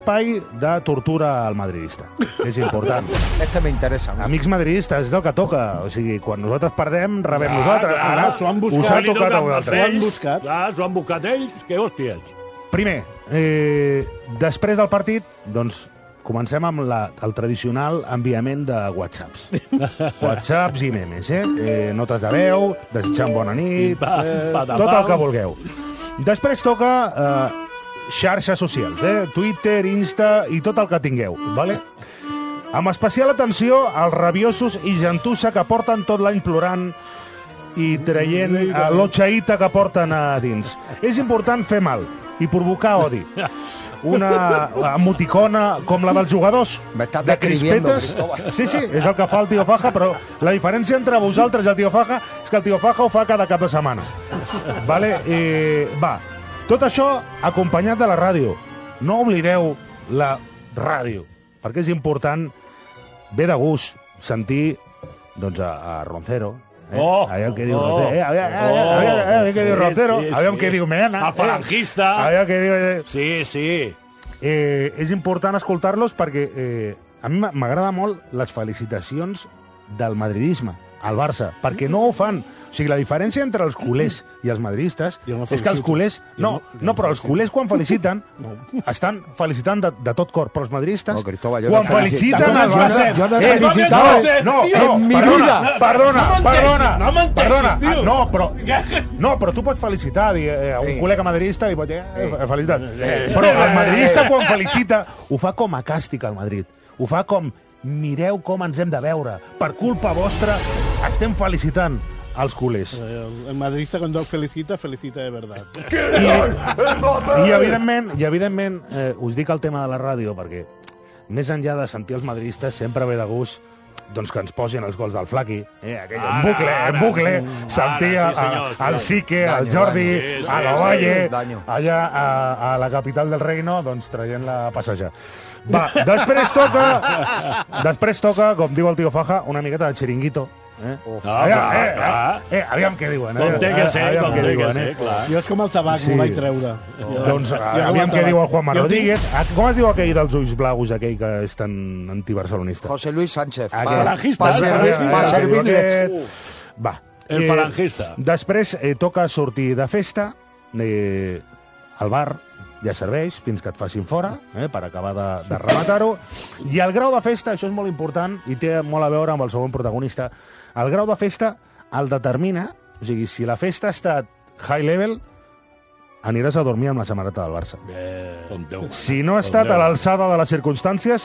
espai de tortura al madridista. És important. Este m'interessa. Amics madridistes, és el que toca. O sigui, quan nosaltres perdem, rebem nosaltres. Ara s'ho han buscat. us ha tocat a vosaltres. S'ho han buscat. Clar, s'ho han buscat ells, que hòsties. Primer, després del partit, doncs, comencem amb el tradicional enviament de whatsapps. Whatsapps i memes, notes de veu, desitjant bona nit, tot el que vulgueu. Després toca xarxes socials, Twitter, Insta i tot el que tingueu, vale? Amb especial atenció als rabiosos i gentussa que porten tot l'any plorant i traient l'otxaïta que porten a dins. És important fer mal i provocar odi. Una emoticona com la dels jugadors de crispetes. Sí, és el que fa el Tio Faja, però la diferència entre vosaltres i el Tio Faja és que el Tio Faja ho fa cada cap de setmana. Vale? Va, tot això acompanyat de la ràdio. No oblideu la ràdio, perquè és important, ve de gust, sentir doncs, a Roncero. Aviam què diu Roncero. Aviam què diu Roncero. Aviam què diu Meana. El falangista. Aviam què diu... Sí. És important escoltar-los perquè a mi m'agrada molt les felicitacions del madridisme al Barça, perquè no ho fan. O sigui, la diferència entre els culers i els madridistes és que els culers... No, però els culers quan feliciten estan felicitant de tot cor, però els madridistes quan feliciten al Barça... Jo no he felicitat. Perdona. No menteixis, tio. No, però tu pots felicitar a un col·lega madridista i pot dir felicitat. Però el madridista quan felicita ho fa com a càstig al Madrid. Ho fa com mireu com ens hem de veure. Per culpa vostra estem felicitant als culers. El madridista cuando felicita de verdad. I evidentment, us dic el tema de la ràdio perquè més enllà de sentir els madridistes sempre ve de gust doncs que ens posin els gols del Flaqui, en bucle, sentir el Sique, el Jordi, a l'Ovalle, allà a la capital del reino, doncs traient-la a passejar. Va, després toca, com diu el Tio Faja, una miqueta de xiringuito. Aviam què diuen. Com té que ser, clar. Jo és com el tabac, m'ho vaig treure. Doncs aviam què diu el Juanma Rodríguez. Com es diu aquell dels ulls blaus, aquell que és tan antibarcelonista? José Luis Sánchez. Falangista. Pa servir-les. Va. El falangista. Després toca sortir de festa, al bar, ja serveix fins que et facin fora, per acabar de rematar-ho. I el grau de festa, això és molt important i té molt a veure amb el segon protagonista, el grau de festa el determina, o sigui, si la festa ha estat high level, aniràs a dormir amb la samarreta del Barça. Si no ha estat a l'alçada de les circumstàncies,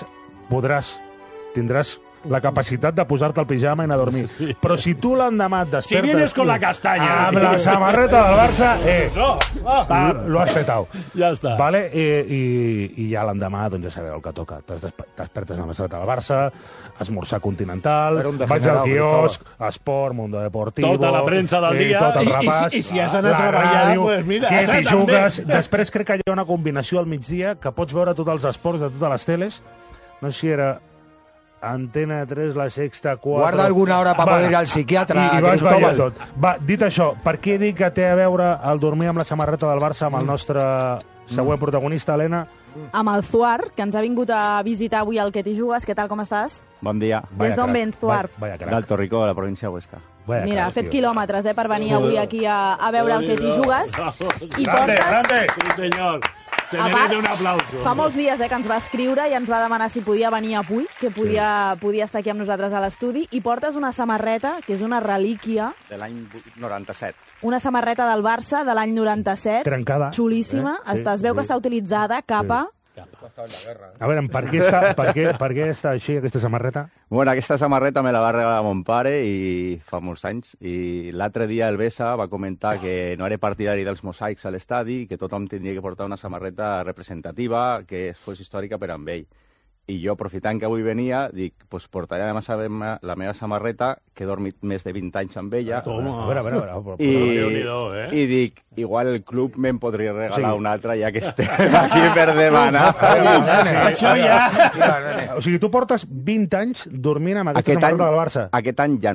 tindràs la capacitat de posar-te el pijama i anar a dormir. Però si tu l'endemà et despertes... Si vienes con la castanya... Amb la samarreta del Barça, lo has petao. Ja està. Vale? I ja l'endemà, doncs ja sabeu el que toca. T'espertes amb la samarreta del Barça, esmorzar continental, vaig al quiosc, esport, Mundo Deportivo... Tota la premsa del dia. Tot el repàs. I si has d'anar a treballar, doncs mira... Què t'hi jugues? Després crec que hi ha una combinació al migdia que pots veure tots els esports de totes les teles. No sé si era... Antena 3, La Sexta, 4... Guarda alguna hora per poder ir al psiquiatre, I vas Cristóbal. ballar tot. Va, dit això, per què dic que té a veure el dormir amb la samarreta del Barça amb el nostre següent protagonista, Helena? Amb el Zuar, que ens ha vingut a visitar avui al Que t'hi jugues. Què tal, com estàs? Bon dia. Des d'on vens, Zuar? D'Alto Rico, de la província de Huesca. Mira, ha fet quilòmetres per venir avui aquí a veure el Que t'hi jugues. I portes... Sí, senyor. Se merece un aplauso. Fa molts dies que ens va escriure i ens va demanar si podia venir avui, que podia estar aquí amb nosaltres a l'estudi, i portes una samarreta, que és una relíquia... De l'any 97. Una samarreta del Barça de l'any 97. Trencada. Xulíssima. Es veu que està utilitzada, capa... A veure, per què està així, aquesta samarreta? Bueno, aquesta samarreta me la va regalar mon pare i fa molts anys. I l'altre dia el Bessa va comentar que no era partidari dels mosaics a l'estadi i que tothom tindria que portar una samarreta representativa que fos històrica per amb ell. I jo, aprofitant que avui venia, dic, pues portaré la meva samarreta, que he dormit més de 20 anys amb ella. A veure. I dic, igual el club me'n podria regalar una altra, ja que estem aquí per demanar. Això ja... O sigui, tu portes 20 anys dormint amb aquesta samarreta del Barça. Aquest any ja no.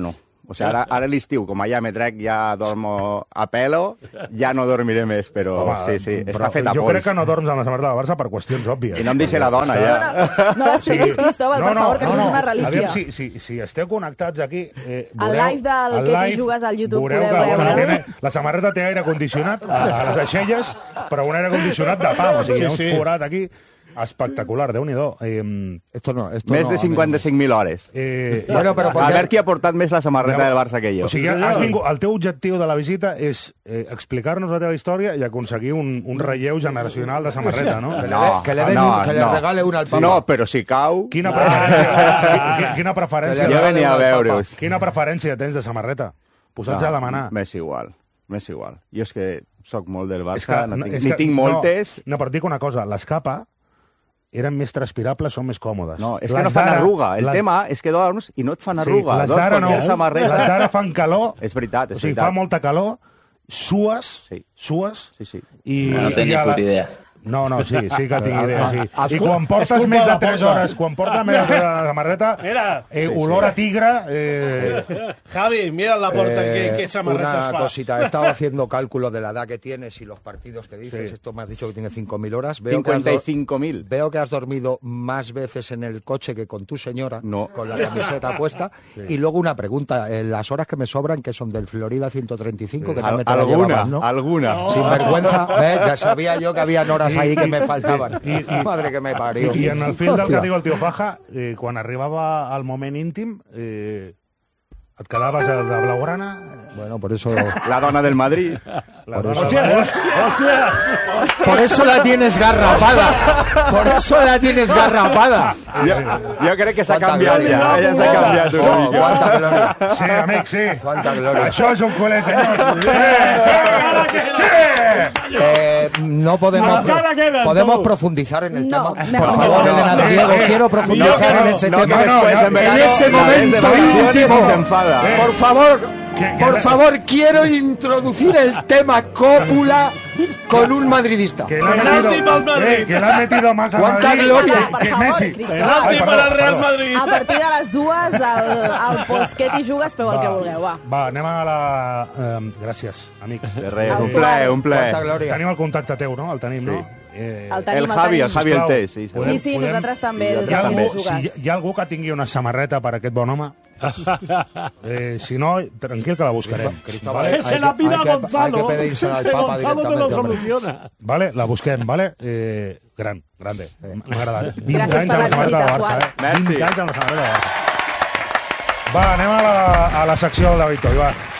O sigui, ara a l'estiu, com allà me trec, ja dormo a pelo, ja no dormiré més, però Home, sí, però està fet a jo pols. crec que no dorms amb la samarreta del Barça per qüestions òbvies. I no em deixi la dona, ja. No les treguis, Cristóbal, per favor, que això és una relíquia. Aviam, si esteu connectats aquí... El live del que t'hi jugues al YouTube veureu podeu que veure. la samarreta té aire condicionat a les aixelles, però un aire condicionat de pau. O sigui, hi ha un forat aquí espectacular, Déu-n'hi-do. Esto Més de 55.000 hores. Bueno, però A veure qui ha portat més la samarreta del Barça que jo. O sigui, el teu objectiu de la visita és explicar-nos la teva història i aconseguir un relleu generacional de samarreta, no? Que le regale una al Papa. No, però si cau... Quina preferència, quina preferència, Jo venia a veure-us. quina preferència tens de samarreta? Posats a demanar. M'és igual. Jo és que sóc molt del És que- Barça, és ni que- tinc moltes... No, però et dic una cosa, les capa eren més transpirables, són més còmodes. No, és que no fan arruga. El tema és que dorms i no et fan arruga. les Dorms d'ara quan no, tens samarreta. les d'ara fan calor, És veritat, o sigui, fa molta calor, sues, Sí. i... No té ni puta idea. No, sí que tinc idea, sí. I culpa- quan portes és culpa més de de la 3 porta. hores, quan portes més de 3 hores de samarreta, Mira. olor a tigre... Javi, mira la puerta, qué samarretas Una fa. cosita, he estado haciendo cálculos de la edad que tienes y los partidos que dices. Sí. Esto me has dicho que tiene 5.000 horas. Veo que has 55.000. Veo que has dormido más veces en el coche que con tu señora, No. con la camiseta puesta. Y luego una pregunta, las horas que me sobran, que son del Florida 135, que también te la llevabas, ¿no? Alguna. Sin vergüenza, ¿ves? Ya sabía yo que habían horas ahí que me faltaban. Madre que me parió. I en el fil del Hòstia. que diu el tio Faja, quan arribava al moment íntim, et quedaves de blaugrana... Bueno, por eso... La dona del Madrid. La Por dona eso. del Madrid. Por eso la tienes garrapada. Por eso la tienes garrapada. Jo crec que s'ha Quanta canviat glòria. ja s'ha canviat una Oh, mica. quanta gloria. Sí, amic, sí. Quanta glòria. Això és un culer, senyors. Sí! No podemos, podemos profundizar en el No, tema. mejor Por favor, no. Elena de Diego, quiero profundizar en ese tema. En ese momento íntimo. Se enfada. Por favor, Que- por favor, quiero introducir el tema cópula con un madridista. Que l'ha Penalti metido, pel Madrid. que l'ha metido más a Quanta Madrid glòria. que Per favor, Messi. Cristóbal. Penalti Ai, per al Real perdó. Madrid. A partir de les 2, al Postquet hi jugues, feu el que vulgueu, va. Va, anem a la... gràcies, amic. De res, un plaer, un plaer. Quanta glòria. Tenim el contacte teu, no? El tenim, no? El tenim, El Javi el Sisplau, té, sí. Sí, sí, nosaltres també, des Hi ha, de algú, Primer si Jugues. hi ha algú que tingui una samarreta per aquest bon home? Si no, tranquil que la buscarem. Cristóbal, Vale? Que se la pida Gonzalo. Hay que pedírsela al Que Papa Gonzalo te lo directamente, hombre. soluciona. Vale? La busquem, vale? Grande. M'ha agradat. 20 Gràcies anys per amb la la samarreta del visita, Barça, Juan. eh? Merci. 20 anys amb la samarreta del Barça. Va, anem a la secció del David Toy, va.